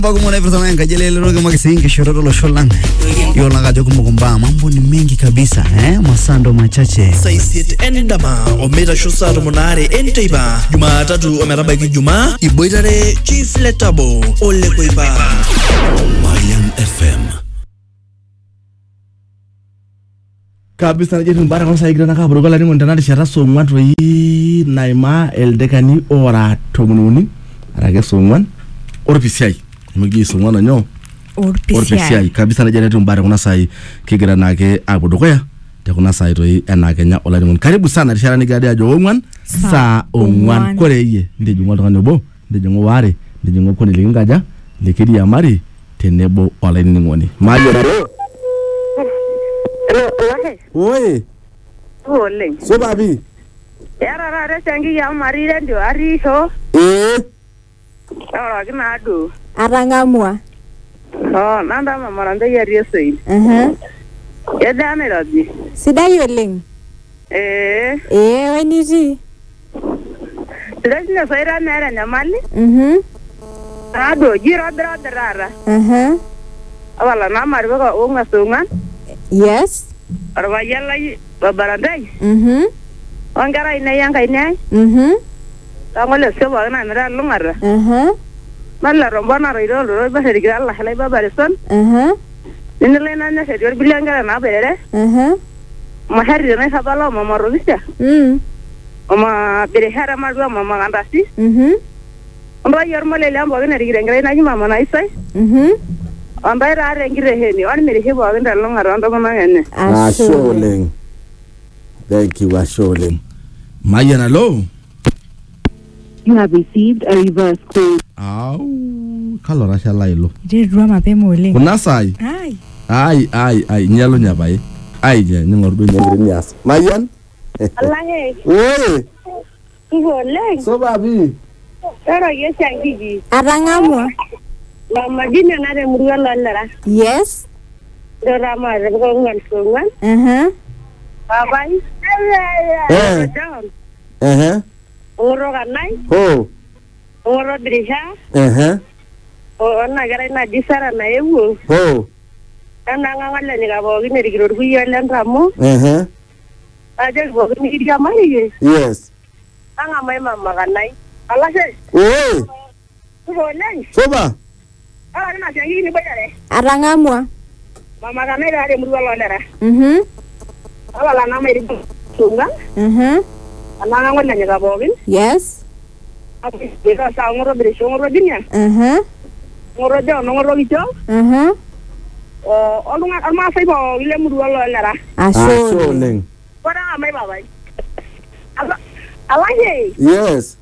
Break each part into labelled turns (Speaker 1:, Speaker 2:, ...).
Speaker 1: Bago mwana persona ngajele lero kama kisingi shororo lo sholang. Yola ngajo kumba mambo ni mengi kabisa masando machache.
Speaker 2: Saisiet endama ometa shusaro monare enteiba. Jumatatu omeraba Ijumaa iboitare Chief Letabo Ole Koipa.
Speaker 3: Mayan FM.
Speaker 4: Kabisa na jetu mbara kwanza igira naka burugola ni ngondanari sharaso mwanto yi naima eldekani ora tomununi arage songwan orpisiai mugi songwana nyo orpisiai kabisa na jetu mbara kuna sai kigira nake abudukoya te kuna sai toi enake nya olani mun karibu sana rishara ni gadi ajo ongwan sa ongwan kore iye ndi jungo tokane bo ndi jungo ware ndi jungo kone lingaja likiri ya mari tenebo olani ngoni majo Oi.
Speaker 5: Oleng.
Speaker 4: So babi.
Speaker 5: Rara changi ya marire ndio arisho. Ora kina adu.
Speaker 6: Arangamwa.
Speaker 5: Nanda mama nda ya riesei. Eda melodi.
Speaker 6: Sidai oleng. Weniti.
Speaker 5: Sidai na saira nera nyamali. Ado jira rara. Awala na marwa onga songa.
Speaker 6: Yes.
Speaker 5: Arwa yalla babarandai. Angara ina yanga ina. Tangole sebo na mera lungara. Malla rombona ro ba heriga Allah halai babarison. Inle na na heriga bilangara na bere. Ma herri na sabala mama robisha. Mama bere hara marwa mama andasi. Amba yormale lambo na heriga ngira na mama na isai. Ambai rare ngire heni on mere hebo agenda longa rondo mama ene
Speaker 4: Asholeng. Thank you Asholeng. Mayana lo.
Speaker 7: You have received a reverse call.
Speaker 4: Kalora shalailo.
Speaker 6: Dirwa mapema oleng.
Speaker 4: Kuna sai. Ai nyalo nyabai. Ai je ngordo nyangire nyas. Mayan?
Speaker 5: Allah he.
Speaker 4: Oi.
Speaker 5: Oleng.
Speaker 4: So babi.
Speaker 5: Era yesangiji.
Speaker 6: Arangamwa.
Speaker 5: Mama dina na de murwa lallara.
Speaker 6: Yes.
Speaker 5: Dora ma de ngal songan. Babai. Oro ganai. Oro drisha. Na gara na disara na ewu. Kana ngala ni gabo gine rigiro kuyo lendramo. Aje go ni diga mari.
Speaker 4: Yes.
Speaker 5: Anga mai mama ganai. Allah se. Oleng.
Speaker 4: Soba.
Speaker 5: Na changi ni bayare.
Speaker 6: Arangamwa.
Speaker 5: Mama kamera ade murwa lolera. Ala na mai tunga. Ana ngol na nyaga bogin.
Speaker 6: Yes.
Speaker 5: Api beka sa ngoro bere ngoro dinya. Ngoro jo ngoro bicho. Olunga alma sai bo ile murwa lolera.
Speaker 6: Asholeng.
Speaker 5: Kora mai babai. Ala ye.
Speaker 4: Yes.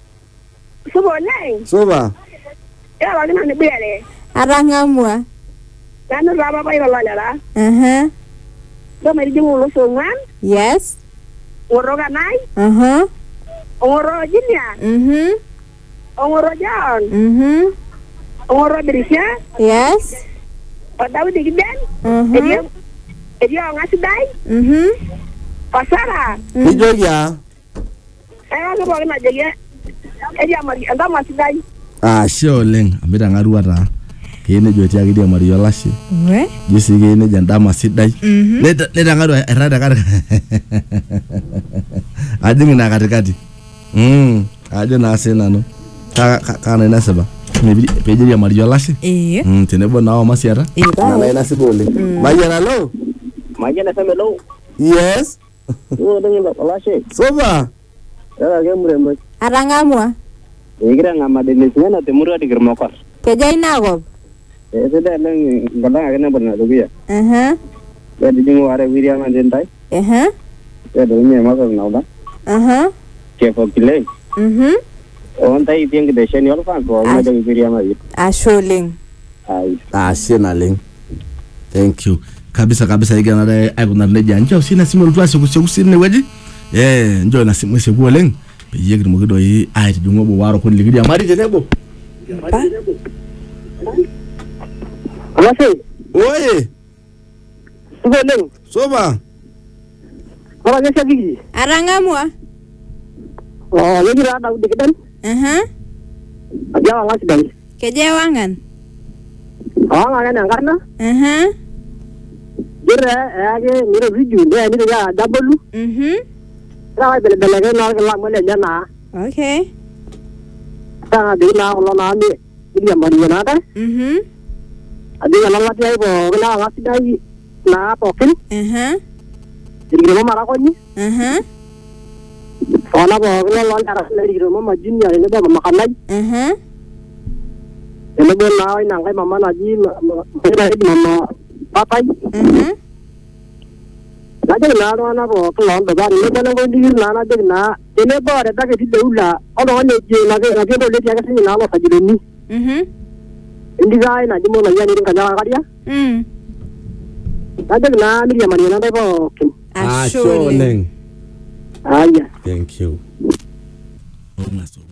Speaker 4: Soba.
Speaker 5: Ya la ni bere.
Speaker 6: Arangamwa.
Speaker 5: Nanu raba bai lolera. Do meri jungo lo songan.
Speaker 6: Yes.
Speaker 5: Ngoro ganai. Ngoro jinya. Ngoro jan. Ngoro berisha.
Speaker 6: Yes.
Speaker 5: Padawi digden. Edia ngasidai. Pasara.
Speaker 4: Ijoya.
Speaker 5: Ngo bo na jegia. Edia mari anda masidai.
Speaker 4: Sholeng ambira ngaruata. Kene joti agidi Mario Lashi. Jisi kene jandama sidai. Leta ngaru erada kar. Ajingi na katikati. Aje na sena no. Kana ina seba. Mebi peje ya Mario Lashi. Tenebo na masiara. Na ina sibole. Mayana lo.
Speaker 8: Mayana samelo.
Speaker 4: Yes.
Speaker 8: Ngi Lashi.
Speaker 4: Soba.
Speaker 8: Ya gemre.
Speaker 6: Arangamwa.
Speaker 8: Igira ngama de nesena te murwa digirmokor.
Speaker 6: Keja inagob.
Speaker 8: Seda lang gadang agena bana dugia. Ya dijingo ware wiria mandentai. Ya dunia makar nauda. Kefo kile. Ontai tiang deshen yol fan ko ma de wiria ma.
Speaker 6: Asholeng.
Speaker 4: Senaleng. Thank you. Kabisa igana dai aguna leja njo sina simu twase kusine weji. Njo na simu se goleng. Yegri mo gido yi ai jungo bo waro ko ligidi amari jenebo.
Speaker 8: Alase.
Speaker 4: Oye.
Speaker 8: Oleng.
Speaker 4: Soba.
Speaker 8: Ora ngesa gigi.
Speaker 6: Arangamwa.
Speaker 8: Yegira ada digdan.
Speaker 6: Aha.
Speaker 8: Aja wangas dan.
Speaker 6: Kejewangan.
Speaker 8: ngake nenkarna. Jire ake nire viju ne nire ya dabolu. Ra belebeleke na ke lamwe le jana.
Speaker 6: Okay.
Speaker 8: Ta de na lo na mi ni mari na ta. Adi na la tiai bo na ngati dai na pokin. Jadi mo mara ko ni. Ona bo na lo na ra le mo ma junior ne ba ma kanai. Ele bo na ina kai mama na ji mama papai. Lagi na ro na bo ko lon ba ni na ko di na na de na ele bo re ta ke di deula o do ne je na ke do le ya ke ni na lo sa ji ni. Indi ga na di mo na ya ni ka ja ka dia. Lagi na mi ya mari na de bo kin.
Speaker 6: Asholeng.
Speaker 8: Aya.
Speaker 4: Thank you.